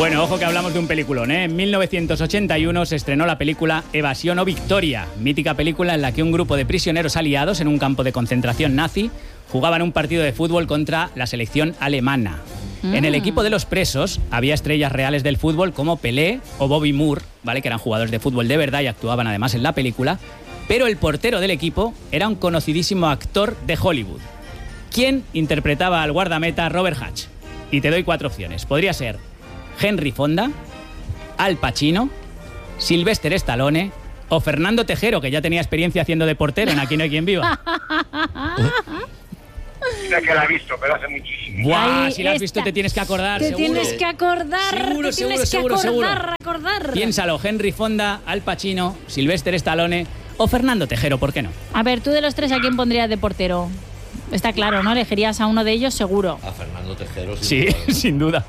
Bueno, ojo que hablamos de un peliculón, ¿eh? En 1981 se estrenó la película Evasión o Victoria, mítica película en la que un grupo de prisioneros aliados en un campo de concentración nazi jugaban un partido de fútbol contra la selección alemana. En el equipo de los presos había estrellas reales del fútbol como Pelé o Bobby Moore, ¿vale? Que eran jugadores de fútbol de verdad y actuaban además en la película, pero el portero del equipo era un conocidísimo actor de Hollywood. ¿Quién interpretaba al guardameta Robert Hatch? Y te doy 4 opciones. Podría ser Henry Fonda, Al Pacino, Sylvester Stallone o Fernando Tejero, que ya tenía experiencia haciendo de portero en Aquí no hay quien viva. Mira que la he visto, pero hace muchísimo. ¡Buah! Si la has visto te tienes que acordar, Te seguro. tienes que acordar. Seguro. Acordar. Piénsalo, Henry Fonda, Al Pacino, Sylvester Stallone o Fernando Tejero, ¿por qué no? A ver, tú de los 3, ¿a quién pondrías de portero? Está claro, ¿no? Elegirías a uno de ellos seguro. A Fernando Tejero, Sí, sin duda.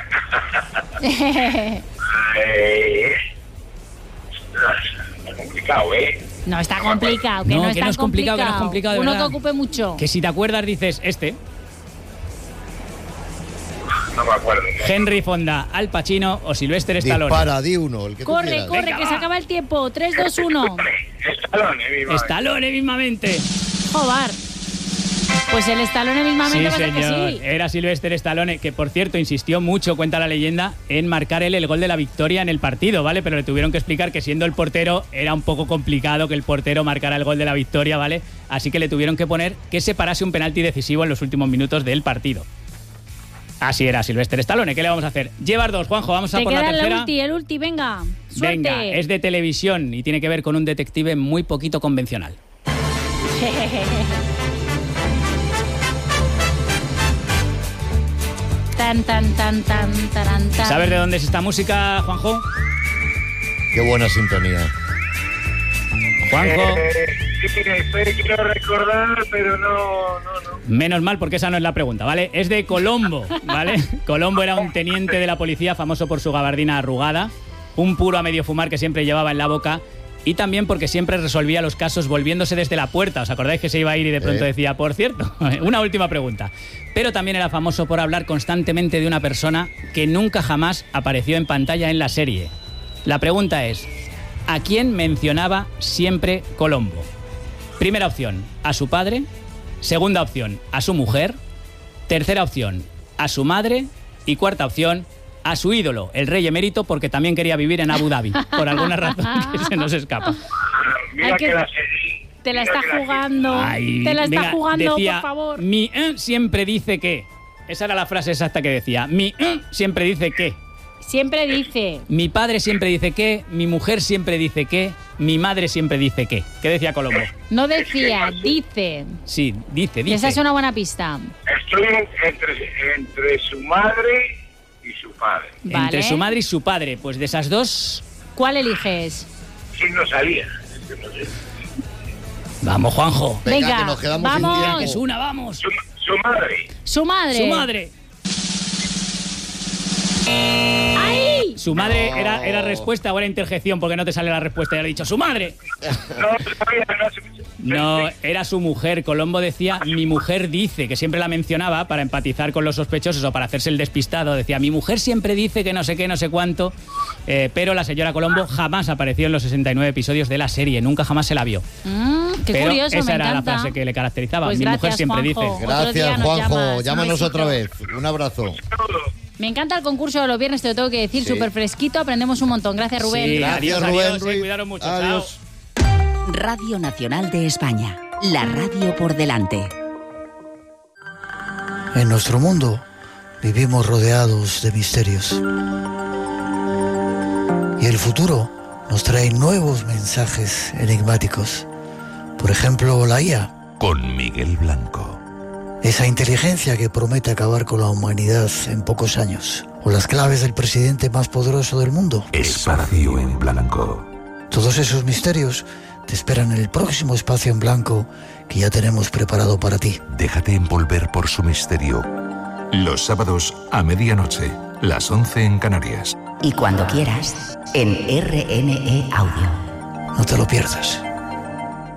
Está complicado, ¿eh? No está complicado, que No, no que es no tan es complicado, que no es complicado, de Uno verdad. que ocupe mucho. Que si te acuerdas dices este. No me acuerdo. Henry Fonda, Al Pacino o Sylvester Stallone. Dispara, di uno, el que tú Corre, quieras. corre, Venga, que va. se acaba el tiempo. 3, 2, 1. Stallone, viva. Stallone mismamente. Joder. Pues el Stallone mismamente Sí, va a ser que señor. sí. Era Sylvester Stallone, que por cierto insistió mucho, cuenta la leyenda, en marcar él el gol de la victoria en el partido, ¿vale? Pero le tuvieron que explicar que siendo el portero era un poco complicado que el portero marcara el gol de la victoria, ¿vale? Así que le tuvieron que poner que se parase un penalti decisivo en los últimos minutos del partido. Así era Sylvester Stallone. ¿Qué le vamos a hacer? Llevas 2, Juanjo. Vamos a Te por la queda tercera. el ulti, venga. Suerte. Venga, es de televisión y tiene que ver con un detective muy poquito convencional. Tan. ¿Sabes de dónde es esta música, Juanjo? Qué buena sintonía. Juanjo. Sí, quiero recordar, pero no. Menos mal, porque esa no es la pregunta, ¿vale? Es de Colombo, ¿vale? Colombo era un teniente de la policía famoso por su gabardina arrugada, un puro a medio fumar que siempre llevaba en la boca y también porque siempre resolvía los casos volviéndose desde la puerta. ¿Os acordáis que se iba a ir y de pronto decía, por cierto? Una última pregunta. Pero también era famoso por hablar constantemente de una persona que nunca jamás apareció en pantalla en la serie. La pregunta es, ¿a quién mencionaba siempre Colombo? Primera opción, a su padre. Segunda opción, a su mujer. Tercera opción, a su madre. Y cuarta opción, a su ídolo, el rey emérito, porque también quería vivir en Abu Dhabi, por alguna razón que se nos escapa. Mira que- que la serie. Te la está jugando. Ay, Te la está venga, jugando, decía, por favor. Mi siempre dice que. Esa era la frase exacta que decía. Mi siempre dice que. Siempre dice. Mi padre siempre dice que. Mi mujer siempre dice que. Mi madre siempre dice que. ¿Qué decía Colombo? No decía, dice. Sí, dice. Esa es una buena pista. Estoy entre su madre y su padre. Vale. Entre su madre y su padre. Pues de esas dos. ¿Cuál eliges? ¿Quién no salía? Es que no sé. Vamos, Juanjo. Venga, que nos quedamos sin vamos. tiempo. Que es una, vamos. Su madre. Su madre. Su madre. ¡Ay! Su madre era respuesta o era interjección porque no te sale la respuesta. Ya le he dicho, su madre. No sabía, No, era su mujer. Colombo decía, mi mujer dice, que siempre la mencionaba para empatizar con los sospechosos o para hacerse el despistado. Decía, mi mujer siempre dice que no sé qué, no sé cuánto. Pero la señora Colombo jamás apareció en los 69 episodios de la serie. Nunca jamás se la vio. Qué Pero curioso, esa me era encanta. la frase que le caracterizaba. Pues mi mujer gracias, siempre Juanjo. dice. Otro día Gracias, nos Juanjo. llamas. Un Llámanos besito. otra vez. Un abrazo. Me encanta el concurso de los viernes, te lo tengo que decir, Sí. súper fresquito, aprendemos un montón. Gracias, Rubén. Sí, Gracias, adiós, Rubén adiós, Ruiz. cuidaros mucho. Adiós. Chao. Radio Nacional de España. La radio por delante. En nuestro mundo vivimos rodeados de misterios. Y el futuro nos trae nuevos mensajes enigmáticos. Por ejemplo, la IA. Con Miguel Blanco. Esa inteligencia que promete acabar con la humanidad en pocos años. O las claves del presidente más poderoso del mundo. Espacio en Blanco. Todos esos misterios te esperan en el próximo Espacio en Blanco que ya tenemos preparado para ti. Déjate envolver por su misterio. Los sábados a medianoche, las 11 en Canarias. Y cuando quieras, en RNE Audio. No te lo pierdas.